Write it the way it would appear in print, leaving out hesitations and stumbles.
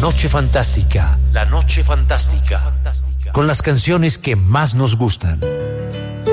noche fantástica. La noche fantástica. Con las canciones que más nos gustan.